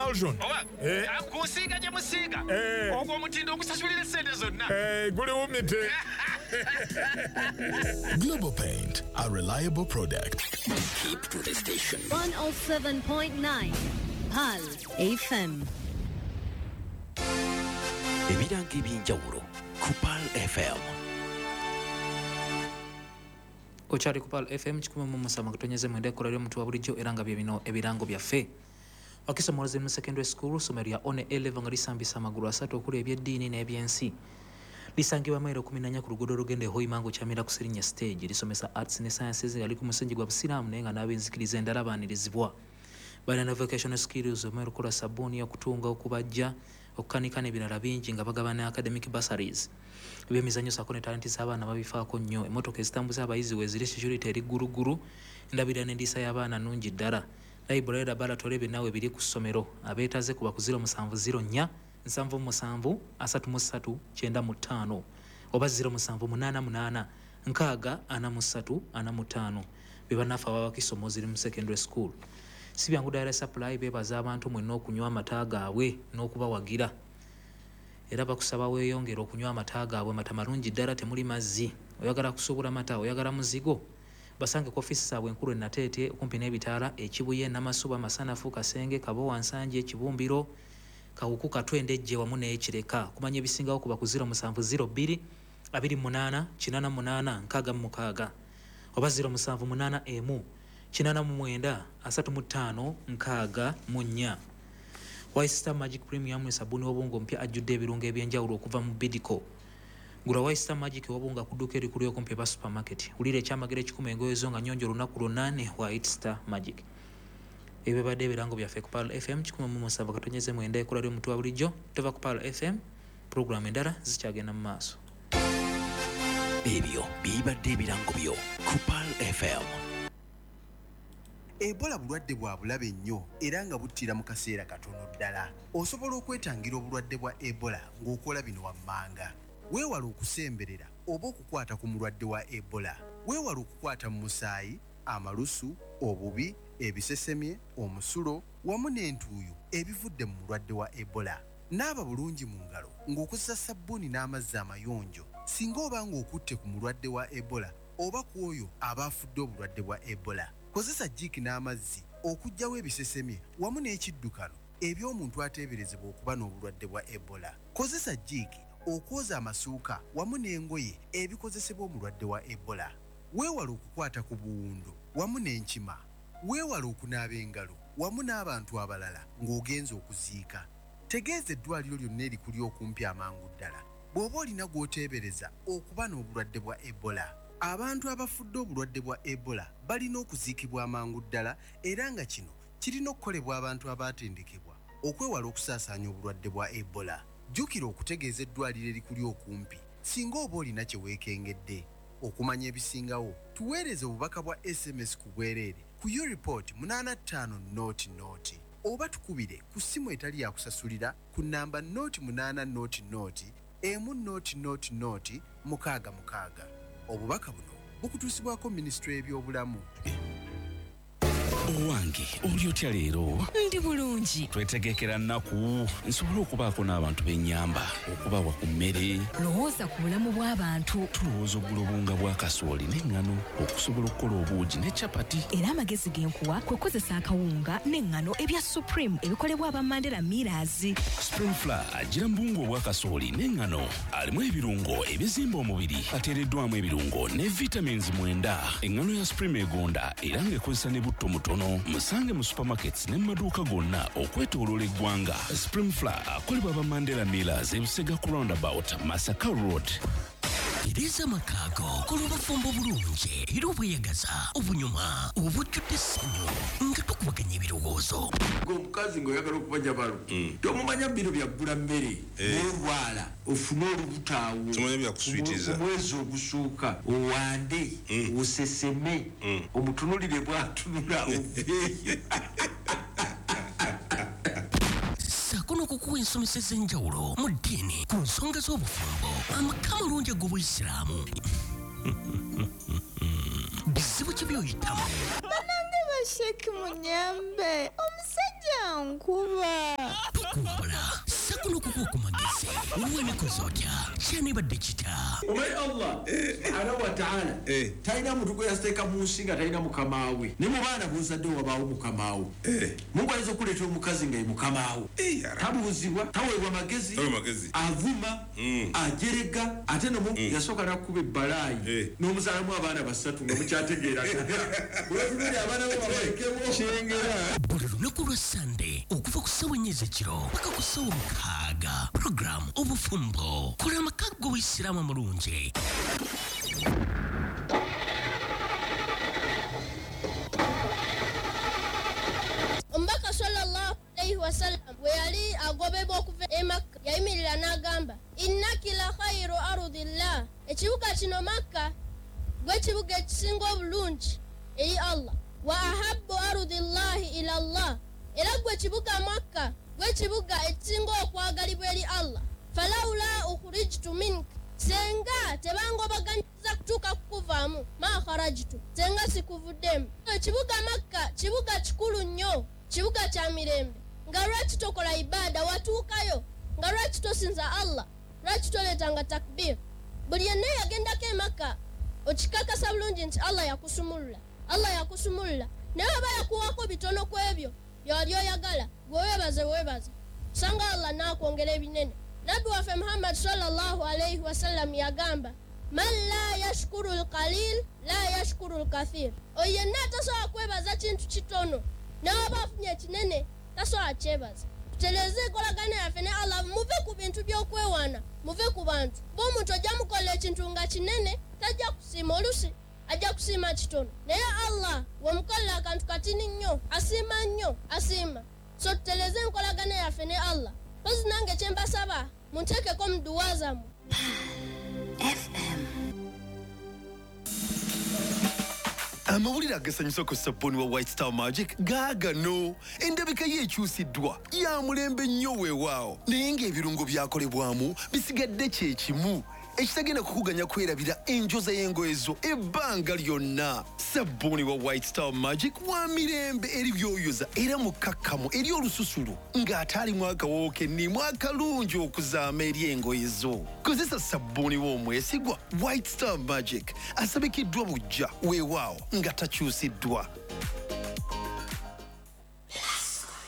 Dalton. Akusiga je musiga. Ogwo mutindo okusasulira sente zonna. Guli umite. Global Paint, a reliable product. Keep to the station. 107.9 PAL FM. Ebirango eby'enjawulo ku PAL FM. Ochari ku PAL FM chikuma mu musama kutonyeze mwende kola lyo mtu wa bulijjo era nga bye bino ebirango byaffe. Wakisomoleze mu secondary school somero ya one 11 nga lisambisa amagulu asatu okuli ebyeddiini n'ebyensi. Lisangibwa mailo 14 ku luguudo olugenda e Hoimango Kyamira ku Sirinya stage. Lisomesa arts ne sciences yali ku musingi gwa busiraamu naye nga n'abenzikiriza endala baanirizibwa. Balina vocational skills omero kola sabuni okutunga okubajja okukanika n'ebirala bingi nga bagabana academic bursaries. Ebyemizannyo sako ne talenti z'abaana babifaako nnyo. Emmotoka ezitambuza abayizi weeziri security eri guruguru ndabira n'endiisa y'abaana nnungi ddala. Library laboratory binawe biri ku ssomero abeetaze kuba ku 0704 777 33 95 oba 0788 643 45 bebanafa babakisomo ziri mu secondary school. Sibyangu Dairy Supply bebaza abantu mwenna okunywa amata gaabwe n'okubawagira. Era bakusaba weeyongera okunywa amata gaabwe mata marungi ddala temuli mazzi. Oyagala kusuubula mata, oyagala muzigo. Basange ku office zaabwe enkulu Nateete okumpi n'ebitaala Ekibuye Namasuba Masanafu Kasenge Kabowa Nsanje Kibumbiro Kawuku Katwendejje wamu n'Ekireka. Kumanya ebisingawo kuba ku 0702 28 88 66 oba 0781 89 35 64. White Star Magic Premium ne sabuni w'obungo mpya ajjudde ebirungo ebyenjawulo okuva mu Bidco. Gula White Star Magic w'obunga ku dduuka erikulu y'okumpi ba supermarket. Ulira ekyamagero ekikuma engoye zo nga nnyonjo olunaku lwonna ne White Star Magic. Ebyo badde ebirango byaffe ku PAL FM 107 katonyeze mwenda ekola lyo mutu wa bulijjo tova ku PAL FM program endala zikyagenda mu maaso. Ebyo bibadde ebirango byo ku PAL FM. Ebola bulwadde bwa bulabe nnyo era nga buttira mu kaseera katono ddala. Osobola okwetangira obulwadde bwa Ebola ng'okola bino wammanga. Weewala okusemberera oba okukwata ku mulwadde wa Ebola. Weewala okukwata mu musaayi, amalusu, obubi, ebisesemye, omusulo wamu n'entuuyo ebivudde mu mulwadde wa Ebola. Naaba bulungi mu ngalo ng'okozesa sabbuuni n'amazzi amayonjo singa oba ng'okutte ku mulwadde wa Ebola oba ku oyo aba afudde obulwadde bwa Ebola. Kozesa jjiiki n'amazzi okuggyawo ebisesemye wamu n'ekiddukano eby'omuntu ateeberezebwa okuba n'obulwadde bwa Ebola. Kozesa jjiiki okwoza amasuuka wamu n'engoye ebikozesebwa omulwadde wa Ebola. Weewala okukwata ku buwundo wamu n'enkima. Weewala okunaaba engalo wamu n'abantu abalala ng'ogenza okuziika. Tegeeza eddwaliro lyonna erikuli okumpi amangu ddala bw'oba olina gw'oteebereza okuba n'obulwadde bwa Ebola. Abantu abafudde obulwadde bwa Ebola balina okuziikibwa amangu ddala era nga kino kirina okukolebwa abantu abaatendekebwa okwewala okusaasaanya obulwadde bwa Ebola. Jjukira okutegeeza eddwaliro erikuli okumpi singa oba olina kye weekengedde. Okumanya ebisingawo tuweereze obubaka bwa SMS ku bwereere ku U-Report 8500 oba tukubire ku ssimu etali yakusasulira ku nnamba 0800 100 666. Obubaka buno bukutuusibwako Minisitule y'ebyobulamu. Owange oli otya leero? Ndi bulungi. Twetegekera nnaku nsobola okubaako n'abantu b'ennyamba okubawa ku mmere. Lowooza ku bulamu bw'abantu. Tulowooza ogula obunga bwa kasooli n'eŋŋano okusobola okukola obuugi ne capati. Era amagezi genkuwa kwe kozesa akawunga n'eŋŋano ebya Supreme ebikolebwa aba Mandela Millers. Spring Flour agira mbungu obwa kasooli n'eŋŋano alimu ebirungo ebizimba omubiri ateereddwamu ebirungo ne vitamins 9. Eŋŋano ya Supreme egonda era ng'ekozesa ne butto mutono. Musange mu supermarkets ne maduuka gonna okwetooloola eggwanga. Spring Flour akolebwa aba Mandela Millers ebusega ku roundabout Masaka Road. Tereza makaago kolubafumbo bulungi era obweyagaza obunyuma obujjudde essanyu nga tukubaganya ebirowoozo. Omukazi ng'oyagala okubanja balo tomumanya bino byaggula mmere n'olwala ofune olubutaawo omwezi ogusooka owande oseseme omutunulire bw'atunula oveeyo. Sakono kukuwa ensomesa ez'enjawulo mu ddiini ku nsonga z'obufumbo amaka amalungi ag'Obuyisiraamu. Bizibu ki by'oyitamu? Banange Sheki munyambe omusajja nkuba tukumbula sakuno kukumagese uwene kozotya chani badechita umay Allah subhanahu wa ta'ala taina muntu ko yasteka mushinga taina mukamawe ne mubana buzadde wabawo mukamawe Mungu alizo kuleta omukazi ngai mukamawe tabuzibwa tawebwa magezi avuma ajerega ate no Mungu yasoka nakube balayi no musalamu abana basatu ngo mukyategeera wewe abana babarekebo shengera bulunaku lwa Sunday okuva ku ssaawa 4 ez'ekiro paka ku ssaawa 6 program obufumbo kola amakago w'Isiraamu amulungi Omubaka sallallahu alayhi wa sallam we yali agobebwa okuva e Makka yayimirira n'agamba innaki la khayru ardillah ekibuga kino Makka gwe kibuga ekisinga obulungi eri Allah wa ahabbu ardillahi ila Allah era gwe kibuga Makka gwe kibuga ekisinga okwagalibwa eri Allah falawla ukhrijtu mink senga tebangobaganyiza kutuuka kukuvaamu ma kharajtu senga sikuvuddemu ekibuga Makka kibuga kikulu nnyo kibuga kya mirembe nga lwaki tokola ibada watuukayo nga lwaki tosinza Allah lwaki toleetanga takbir buli yenna yagendako e Makka okikakasa bulungi nti Allah yakusumulula naye aba yakuwako bitono ku ebyo byali oyagala gwe weebaze sanga Allah n'akwongera ebinene nabbi waffe Muhammad sallallahu alayhi wasallam yagamba man la yashkuru alqalil la yashkuru alkathir oyo yenna tasobola kwebaza kintu kitono naye aba afunye kinene tasobola kyebaza tutereeze enkolagana yaffe ne Allah muve ku bintu by'okwewaana muve ku bantu b'omuntu ojja mukola ekintu nga kinene tajja kusiima olusi ajja kusiima kitono naye Allah wemukolera akantu katini nnyo asiima so tutereeze enkolagana yaffe ne Allah pozi nange kyembasaba munteekeko mu duwa zammwe FM. amawulire agasanyusa ku sabbuuni wa White Star Magic gaagano endabika ye ekyusiddwa ya mulembe nnyo weewaawo naye ng'ebirungo byakolebwamu bisigadde kye kimu ekitagenda kukuganya kwerabira enjoza y'engoye zo ebbanga lyonna sabbuuni wa White Star Magic wa mirembe eri byoyoza era mukakkamu eri olususulu ng'ate alimu akawoowo kennimu akalungi okuzaama eri engoye zo kozesa sabbuuni w'omwesigwa White Star Magic asabikiddwa bujja weewaawo nga takyusiddwa